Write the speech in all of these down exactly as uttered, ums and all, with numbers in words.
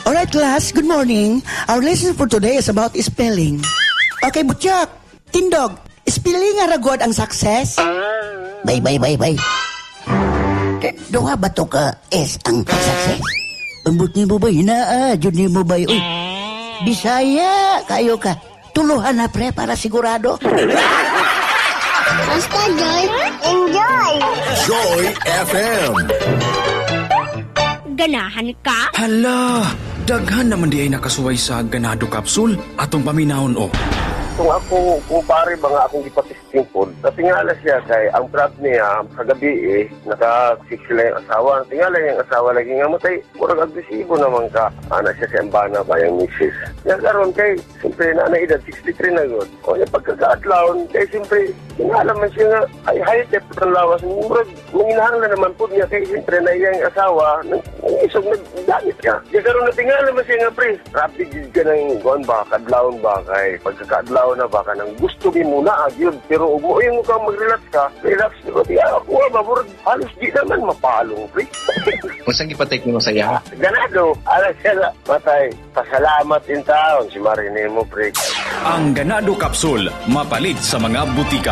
Alright class, good morning. Our lesson for today is about spelling. Okay, Butchak, Tindog, spelling nga ragod ang success? Bay, bay, bay, bay. Doha ba to ka S ang success? Ambot ni mo ba, hinaa, dyan ni mo ba, uy. Bisaya, kayo ka. Tuluhan na pre para sigurado. Basta Joy, enjoy! Joy F M. Ganahan ka? Hala, daghan naman di ay nakasuway sa ganado capsule atong paminahon o. Kung ako, kung pare ba nga akong ipatesting po, natingala siya kay ang prab niya kagabi eh, naka-six sila yung asawa. Tingala yung asawa lagi nga matay, murag agresibo naman ka. Anak siya sa embana ba yung misis. Yan karon kay, siyempre na edad, sixty-three na yun. O yung pagkakaadlawon, kay siyempre, tingala man siya nga, ay high-tech ng lawas. Murag, manginahan na naman po niya kay siyempre na iyang asawa, nangisog nagdamit ka. Yan karon natingala man siya nga pre, rapid ka ng guan ba, kadlawon ba, kay pagkakaadlawon na baka nang gusto din muna agyod pero ug mo yung ka mag-relax ka relax ko di ako ba murag halos di naman mapalong pre. Unsang gipatek mo sa iya? Ganado ala siya matay pasalamat in taon si Marine mo pre. Ang ganado capsule mapalit sa mga butika.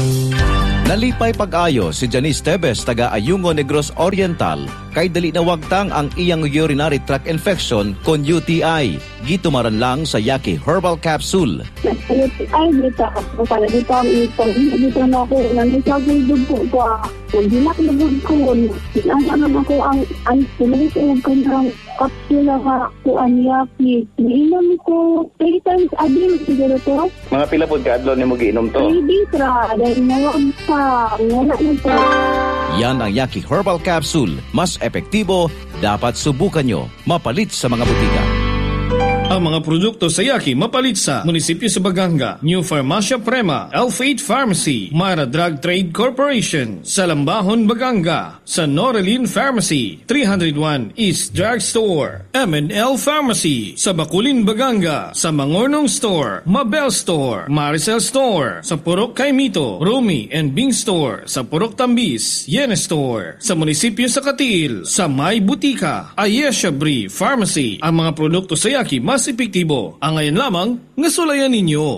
Nalipay pag-ayo si Janice Tebes taga Ayungo Negros Oriental kay dali na wagtang ang iyang urinary tract infection kon U T I. Gitumaran lang sa Yaki Herbal Capsule. U T I dito ako pala dito ang ito. Dito na ako nandito ako dugo ko. Hindi na ako dugo ko. Ano ako ang ang sinunod ko ng kapsula ka ko ang Yaki. Iinom ko three times a day siguro to. Mga pila pod ka adlaw nimo giinom to? Hindi tra. Dahil nawag pa. Wala na to. Yan ang Yaki Herbal Capsule. Mas epektibo, dapat subukan nyo. Mapalit sa mga butika. Ang mga produkto sa Yaki mapalit sa Munisipyo sa Baganga, New Farmacia Prema, Elf eight Pharmacy, Mara Drug Trade Corporation, sa Lambahon, Baganga, sa Noreline Pharmacy, three oh one East Drug Store, M and L Pharmacy, sa Bakulin, Baganga, sa Mangornong Store, Mabel Store, Maricel Store, sa Purok Kaimito, Rumi and Bing Store, sa Purok Tambis, Yene Store, sa Munisipyo sa Katiil, sa May Butika, Ayesha Brie Pharmacy. Ang mga produkto sa Yaki mas epektibo. Ang ngayon lamang, nasulayan ninyo.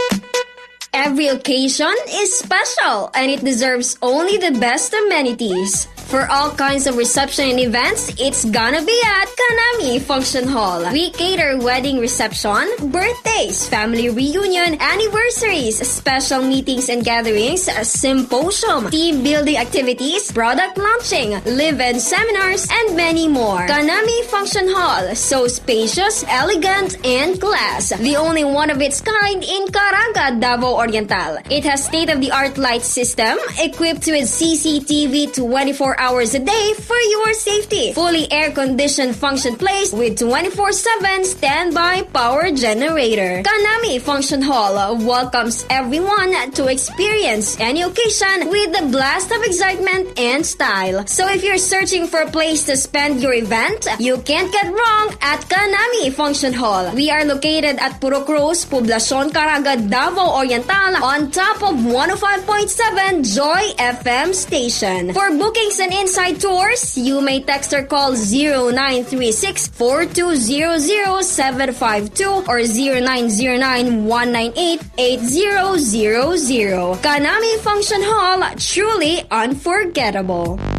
Every occasion is special and it deserves only the best amenities. For all kinds of reception and events, it's gonna be at Kanami Function Hall. We cater wedding reception, birthdays, family reunion, anniversaries, special meetings and gatherings, symposium, team building activities, product launching, live-in seminars, and many more. Kanami Function Hall, so spacious, elegant, and class. The only one of its kind in Caraga, Davao Oriental. It has state-of-the-art light system equipped with C C T V twenty-four hours a day for your safety. Fully air-conditioned function place with twenty-four seven standby power generator. Kanami Function Hall welcomes everyone to experience any occasion with a blast of excitement and style. So if you're searching for a place to spend your event, you can't get wrong at Kanami Function Hall. We are located at Purok Rose, Poblacion, Caraga, Davao Oriental on top of one oh five point seven Joy F M station. For bookings and inside tours, you may text or call zero nine three six, four two zero zero, seven five two or zero nine zero nine, one nine eight, eight zero zero zero. Kanami Function Hall, truly unforgettable.